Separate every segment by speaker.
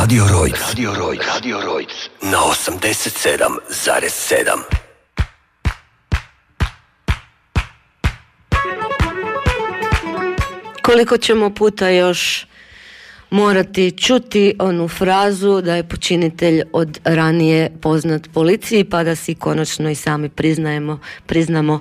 Speaker 1: Radio Rojc na 87,7.
Speaker 2: Koliko ćemo puta još morati čuti onu frazu da je počinitelj od ranije poznat policiji, pa da si konačno i sami priznamo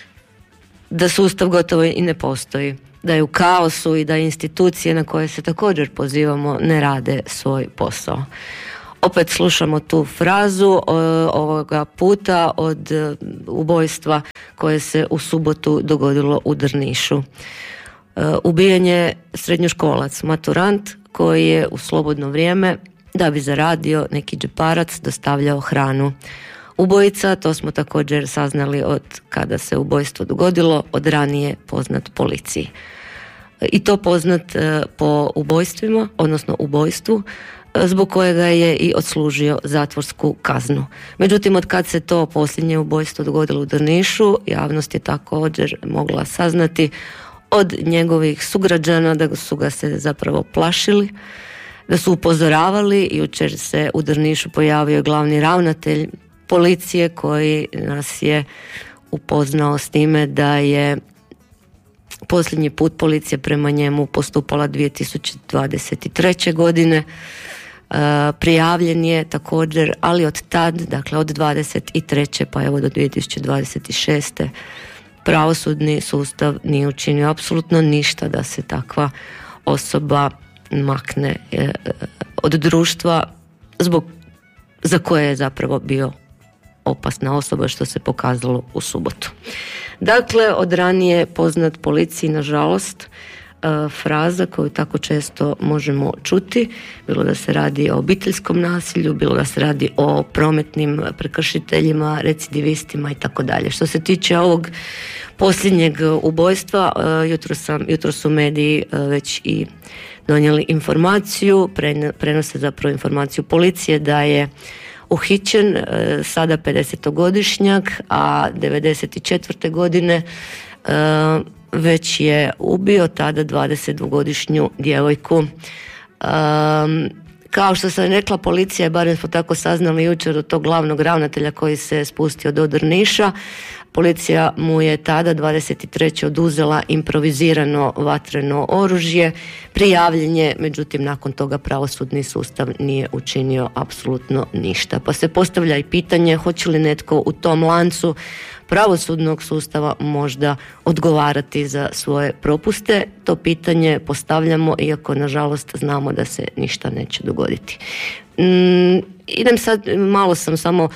Speaker 2: da sustav gotovo i ne postoji, da je u kaosu i da institucije na koje se također pozivamo ne rade svoj posao. Opet slušamo tu frazu ovoga puta od ubojstva koje se u subotu dogodilo u Drnišu. Ubijen je srednjoškolac, maturant, koji je u slobodno vrijeme, da bi zaradio neki džeparac, dostavljao hranu. Ubojica, to smo također saznali od kada se ubojstvo dogodilo, od ranije poznat policiji. I to poznat po ubojstvima, odnosno ubojstvu, zbog kojega je i odslužio zatvorsku kaznu. Međutim, od kad se to posljednje ubojstvo dogodilo u Drnišu, javnost je također mogla saznati od njegovih sugrađana da su ga se zapravo plašili, da su upozoravali. Jučer se u Drnišu pojavio glavni ravnatelj policije koji nas je upoznao s time da je posljednji put policija prema njemu postupala 2023. godine. Prijavljen je također, ali od tad, dakle od 23. pa evo do 2026. pravosudni sustav nije učinio apsolutno ništa da se takva osoba makne od društva za koje je zapravo bio opasna osoba, što se pokazalo u subotu. Dakle, od ranije poznat policiji, nažalost, fraza koju tako često možemo čuti, bilo da se radi o obiteljskom nasilju, bilo da se radi o prometnim prekršiteljima, recidivistima i tako dalje. Što se tiče ovog posljednjeg ubojstva, jutro su mediji već i donijeli informaciju, prenose zapravo informaciju policije da je uhićen sada 50-godišnjak, a 94. godine već je ubio tada 22-godišnju djevojku. Kao što sam rekla, policija je, barem smo tako saznali jučer od tog glavnog ravnatelja koji se spustio do Drniša, policija mu je tada 23. oduzela improvizirano vatreno oružje, prijavljen je, međutim nakon toga pravosudni sustav nije učinio apsolutno ništa. Pa se postavlja i pitanje hoće li netko u tom lancu pravosudnog sustava možda odgovarati za svoje propuste. To pitanje postavljamo, iako nažalost znamo da se ništa neće dogoditi. Idem sad, malo sam samo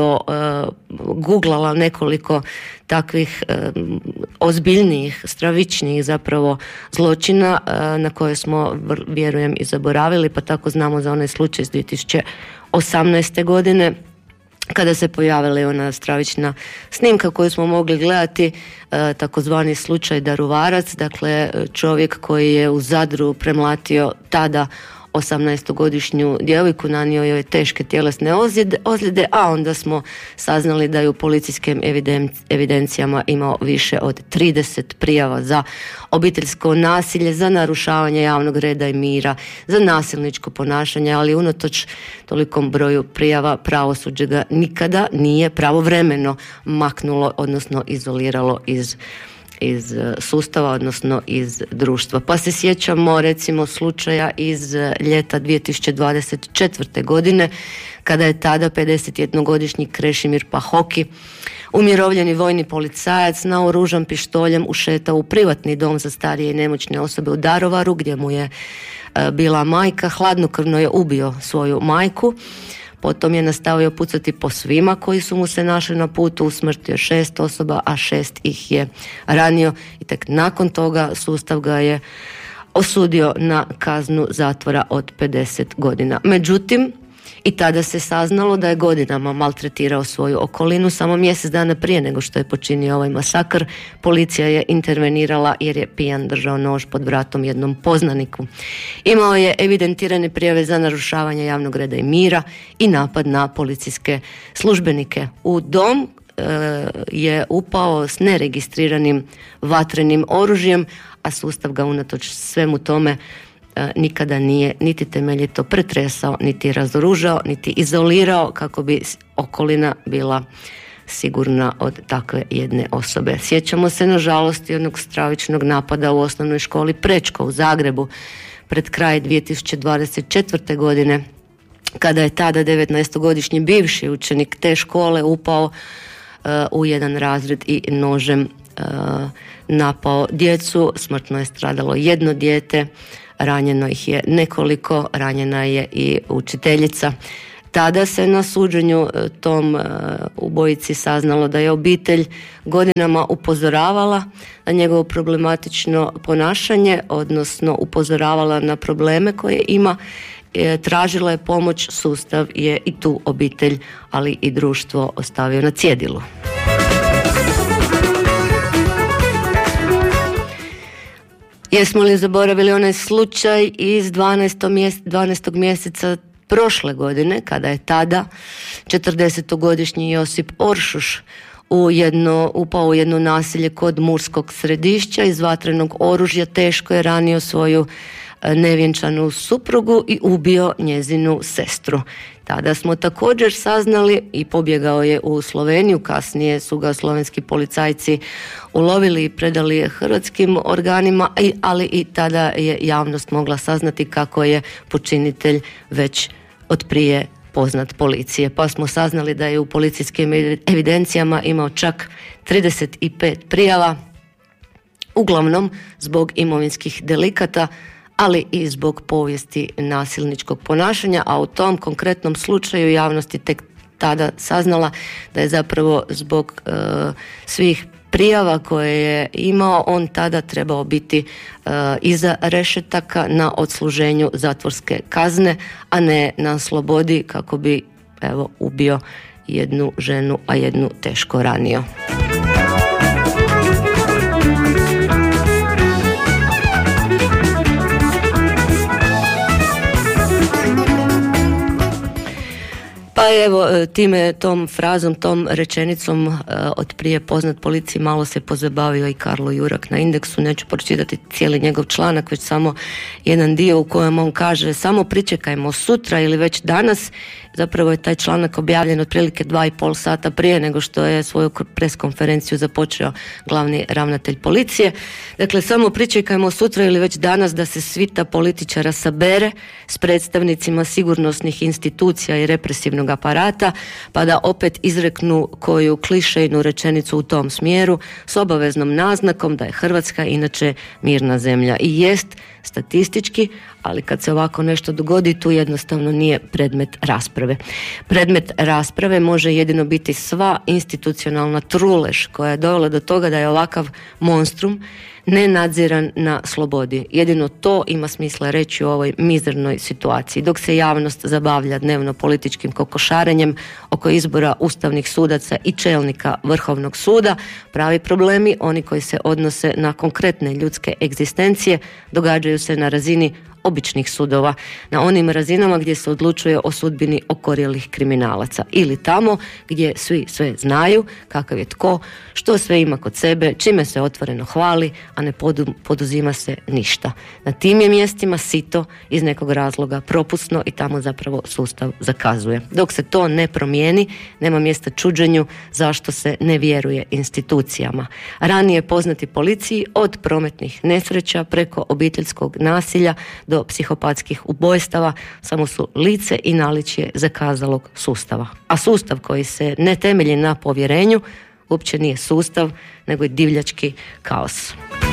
Speaker 2: googlala nekoliko takvih ozbiljnijih, stravičnijih zapravo zločina na koje smo, vjerujem, i zaboravili, pa tako znamo za onaj slučaj iz 2018. godine kada se pojavila ona stravična snimka koju smo mogli gledati, takozvani slučaj Daruvarac, dakle čovjek koji je u Zadru premlatio tada 18-godišnju djevojku, nanio joj teške tjelesne ozljede, a onda smo saznali da je u policijskim evidencijama imao više od 30 prijava za obiteljsko nasilje, za narušavanje javnog reda i mira, za nasilničko ponašanje, ali unatoč tolikom broju prijava pravosuđe ga nikada nije pravovremeno maknulo, odnosno izoliralo iz sustava, odnosno iz društva. Pa se sjećamo recimo slučaja iz ljeta 2024. godine kada je tada 51-godišnji Krešimir Pahoki, umirovljeni vojni policajac, naoružan pištoljem ušetao u privatni dom za starije i nemoćne osobe u Daruvaru gdje mu je bila majka, hladnokrvno je ubio svoju majku. Potom je nastavio pucati po svima koji su mu se našli na putu, usmrtio 6 osoba, a 6 ih je ranio i tek nakon toga sustav ga je osudio na kaznu zatvora od 50 godina. Međutim, i tada se saznalo da je godinama maltretirao svoju okolinu. Samo mjesec dana prije nego što je počinio ovaj masakr, policija je intervenirala jer je pijan držao nož pod vratom jednom poznaniku. Imao je evidentirane prijave za narušavanje javnog reda i mira i napad na policijske službenike. U dom je upao s neregistriranim vatrenim oružjem, a sustav ga unatoč svemu tome nikada nije niti temeljito pretresao, niti razoružao, niti izolirao kako bi okolina bila sigurna od takve jedne osobe. Sjećamo se nažalost jednog stravičnog napada u osnovnoj školi Prečko u Zagrebu pred kraj 2024. godine, kada je tada 19-godišnji bivši učenik te škole upao u jedan razred i nožem napao djecu. Smrtno je stradalo jedno dijete, ranjeno ih je nekoliko, ranjena je i učiteljica. Tada se na suđenju tom ubojici saznalo da je obitelj godinama upozoravala na njegovo problematično ponašanje, odnosno upozoravala na probleme koje ima, tražila je pomoć, sustav je i tu obitelj, ali i društvo ostavio na cjedilu. Jesmo li zaboravili onaj slučaj iz 12. mjeseca prošle godine, kada je tada 40-godišnji Josip Oršuš upao u jedno naselje kod Murskog Središća, iz vatrenog oružja teško je ranio svoju nevjenčanu suprugu i ubio njezinu sestru. Tada smo također saznali i pobjegao je u Sloveniju, kasnije su ga slovenski policajci ulovili i predali hrvatskim organima, ali i tada je javnost mogla saznati kako je počinitelj već otprije poznat policije. Pa smo saznali da je u policijskim evidencijama imao čak 35 prijava, uglavnom zbog imovinskih delikata, ali i zbog povijesti nasilničkog ponašanja, a u tom konkretnom slučaju javnosti tek tada saznala da je zapravo zbog svih prijava koje je imao on tada trebao biti iza rešetaka na odsluženju zatvorske kazne, a ne na slobodi kako bi ubio jednu ženu, a jednu teško ranio. Pa evo, tom frazom, tom rečenicom od prije poznat policiji malo se pozabavio i Karlo Jurak na Indeksu. Neću pročitati cijeli njegov članak, već samo jedan dio u kojem on kaže: samo pričekajmo sutra ili već danas. Zapravo je taj članak objavljen otprilike 2,5 sata prije nego što je svoju preskonferenciju započeo glavni ravnatelj policije. Dakle, samo pričekajmo sutra ili već danas da se svita političara sabere s predstavnicima sigurnosnih institucija i represivnog aparata, pa da opet izreknu koju klišejnu rečenicu u tom smjeru, s obaveznom naznakom da je Hrvatska inače mirna zemlja. I jest statistički, ali kad se ovako nešto dogodi, tu jednostavno nije predmet rasprave. Predmet rasprave može jedino biti sva institucionalna trulež koja je dovela do toga da je ovakav monstrum nenadziran na slobodi. Jedino to ima smisla reći u ovoj mizernoj situaciji. Dok se javnost zabavlja dnevno političkim kokošarenjem oko izbora ustavnih sudaca i čelnika Vrhovnog suda, pravi problemi, oni koji se odnose na konkretne ljudske egzistencije, događaju se na razini običnih sudova, na onim razinama gdje se odlučuje o sudbini okorjelih kriminalaca, ili tamo gdje svi sve znaju, kakav je tko, što sve ima kod sebe, čime se otvoreno hvali, a ne poduzima se ništa. Na tim je mjestima sito iz nekog razloga propusno i tamo zapravo sustav zakazuje. Dok se to ne promijeni, nema mjesta čuđenju zašto se ne vjeruje institucijama. Ranije poznati policiji, od prometnih nesreća preko obiteljskog nasilja do psihopatskih ubojstava, samo su lice i naličje zakazalog sustava. A sustav koji se ne temelji na povjerenju uopće nije sustav, nego je divljački kaos.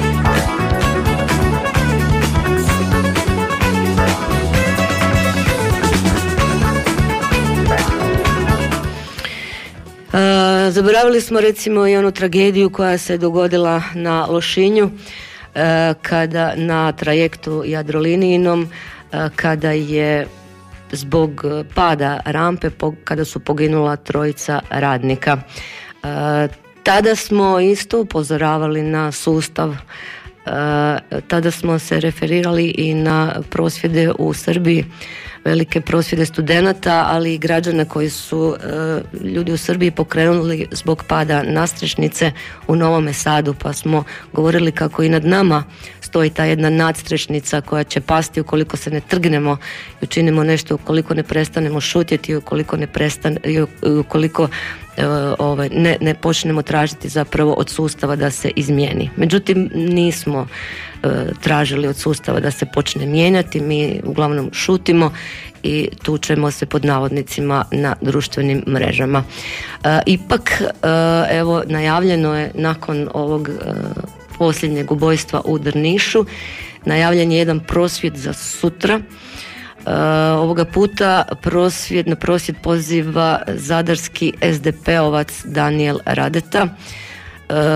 Speaker 2: Zaboravili smo recimo i onu tragediju koja se dogodila na Lošinju, kada na trajektu Jadrolinijinom, kada je zbog pada rampe, kada su poginula 3 radnika. Tada smo isto upozoravali na sustav Tada smo se referirali i na prosvjede u Srbiji, velike prosvjede studenata, ali i građana koji su ljudi u Srbiji pokrenuli zbog pada nadstrešnice u Novome Sadu, pa smo govorili kako i nad nama stoji ta jedna nadstrešnica koja će pasti ukoliko se ne trgnemo i učinimo nešto, ukoliko ne prestanemo šutjeti i ukoliko ne počnemo tražiti zapravo od sustava da se izmijeni. Međutim, nismo tražili od sustava da se počne mijenjati, mi uglavnom šutimo i tučemo se pod navodnicima na društvenim mrežama. Ipak, evo, najavljeno je nakon ovog posljednjeg ubojstva u Drnišu, najavljen je jedan prosvjed za sutra. Ovoga puta na prosvjed poziva zadarski SDP-ovac Danijel Radeta.